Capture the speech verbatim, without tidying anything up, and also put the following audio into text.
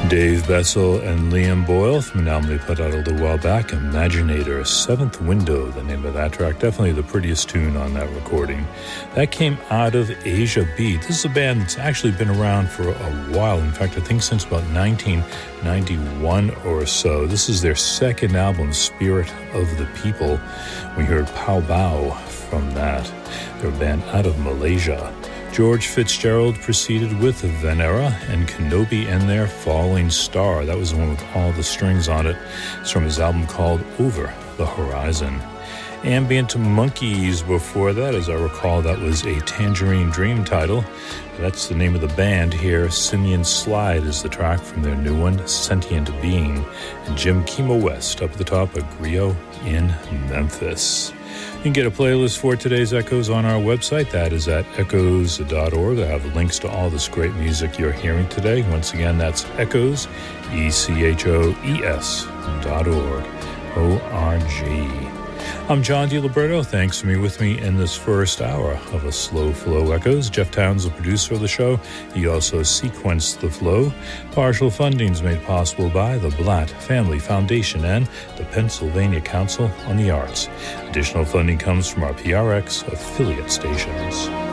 Dave Bessel and Liam Boyle from an album they put out a little while back, Imaginator, Seventh Window, the name of that track. Definitely the prettiest tune on that recording. That came out of Asia Beat. This is a band that's actually been around for a while. In fact, I think since about nineteen ninety-one or so. This is their second album, Spirit of the People. We heard Pow Bow from that. They're a band out of Malaysia. George Fitzgerald proceeded with Venera and Kenobi and their Falling Star. That was the one with all the strings on it. It's from his album called Over the Horizon. Ambient Monkeys before that, as I recall, that was a Tangerine Dream title. That's the name of the band here. Simian Slide is the track from their new one, Sentient Being. And Jim Kimo West up at the top of Griot in Memphis. You can get a playlist for today's Echoes on our website. That is at echoes dot org. I have links to all this great music you're hearing today. Once again, that's Echoes, E C H O E S dot org, O R G. I'm John DiLiberto. Thanks for being with me in this first hour of A Slow Flow Echoes. Jeff Towns, the producer of the show. He also sequenced the flow. Partial funding is made possible by the Blatt Family Foundation and the Pennsylvania Council on the Arts. Additional funding comes from our P R X affiliate stations.